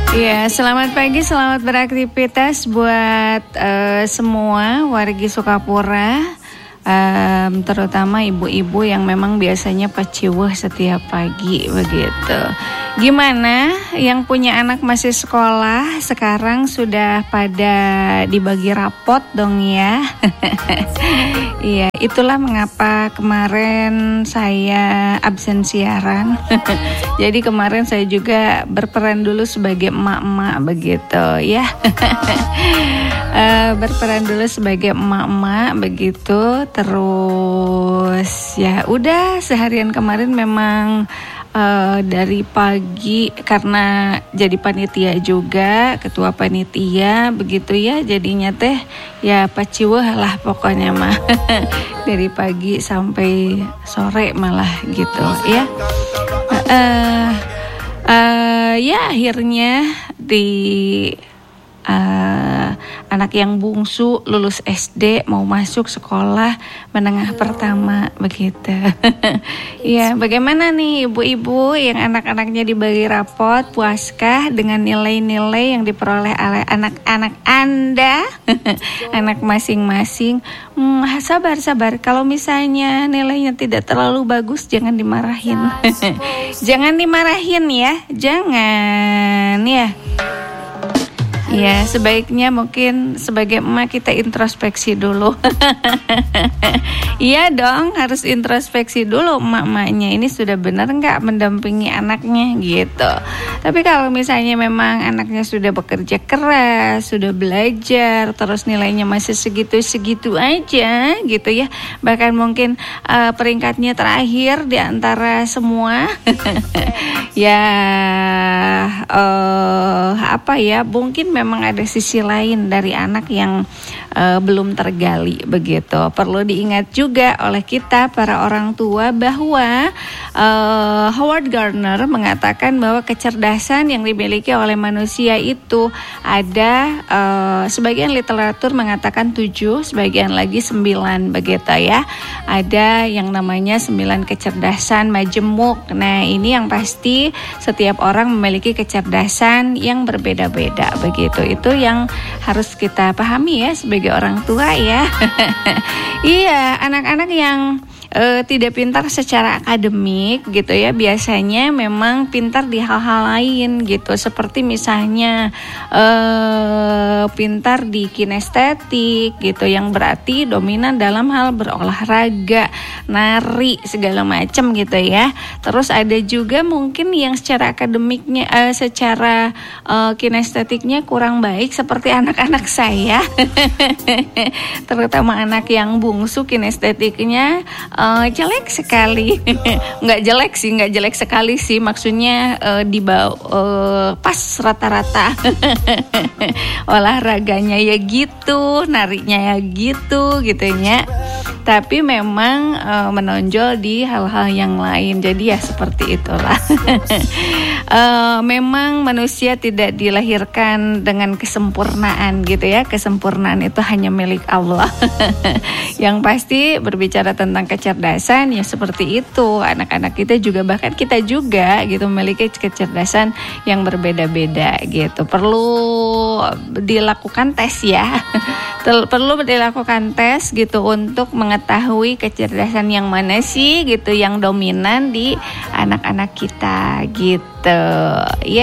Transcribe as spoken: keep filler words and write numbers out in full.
Iya, selamat pagi, selamat beraktivitas buat uh, semua wargi Sukapura, um, terutama ibu-ibu yang memang biasanya paciweh setiap pagi begitu. Gimana yang punya anak masih sekolah sekarang sudah pada dibagi rapot dong ya. Iya, itulah mengapa kemarin saya absen siaran. Jadi kemarin saya juga berperan dulu sebagai emak-emak begitu ya. uh, berperan dulu sebagai emak-emak begitu. Terus ya udah seharian kemarin memang Uh, dari pagi karena jadi panitia juga, ketua panitia begitu ya, jadinya teh ya paciweh lah pokoknya mah. Dari pagi sampai sore malah gitu ya. Uh, uh, ya akhirnya di uh, anak yang bungsu lulus S D mau masuk sekolah menengah pertama begitu. Ya, bagaimana nih ibu-ibu yang anak-anaknya dibagi rapot, puaskah dengan nilai-nilai yang diperoleh oleh anak-anak Anda? Anak masing-masing. Hmm, sabar-sabar, kalau misalnya nilainya tidak terlalu bagus jangan dimarahin. Jangan dimarahin ya, jangan ya. Ya, sebaiknya mungkin sebagai emak kita introspeksi dulu. Iya dong, harus introspeksi dulu emak-emaknya. Ini sudah benar nggak mendampingi anaknya gitu. Tapi kalau misalnya memang anaknya sudah bekerja keras, sudah belajar, terus nilainya masih segitu-segitu aja gitu ya. Bahkan mungkin uh, peringkatnya terakhir di antara semua. Ya, uh, apa ya, mungkin memang ada sisi lain dari anak yang uh, belum tergali begitu. Perlu diingat juga oleh kita para orang tua bahwa uh, Howard Gardner mengatakan bahwa kecerdasan yang dimiliki oleh manusia itu ada, uh, sebagian literatur mengatakan tujuh, sebagian lagi sembilan begitu ya. Ada yang namanya sembilan kecerdasan majemuk. Nah, ini yang pasti setiap orang memiliki kecerdasan yang berbeda-beda begitu. Itu yang harus kita pahami ya sebagai orang tua ya. Iya, anak-anak yang uh, tidak pintar secara akademik gitu ya, biasanya memang pintar di hal-hal lain gitu, seperti misalnya uh, pintar di kinestetik gitu, yang berarti dominan dalam hal berolahraga, nari segala macam gitu ya. Terus ada juga mungkin yang secara akademiknya uh, secara uh, kinestetiknya kurang baik seperti anak-anak saya. Terutama anak yang bungsu kinestetiknya uh, jelek sekali. Nggak jelek sih, nggak jelek sekali sih, maksudnya uh, di bawah uh, pas rata-rata. Olahraganya ya gitu, narinya ya gitu gitunya. Tapi memang uh, menonjol di hal-hal yang lain. Jadi ya seperti itulah. uh, memang manusia tidak dilahirkan dengan kesempurnaan gitu ya. Kesempurnaan itu hanya milik Allah. Yang pasti berbicara tentang kecerdasan ya seperti itu. Anak-anak kita juga, bahkan kita juga gitu, memiliki kecerdasan yang berbeda-beda gitu. Perlu dilakukan tes ya. Perlu dilakukan tes gitu untuk mengetahui kecerdasan yang mana sih gitu yang dominan di anak-anak kita gitu ya.